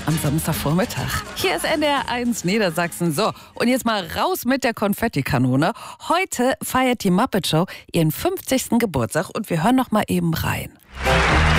am Samstagvormittag. Hier ist NDR1 Niedersachsen. So, und jetzt mal raus mit der Konfettikanone. Heute feiert die Muppet Show ihren 50. Geburtstag und wir hören noch mal eben rein.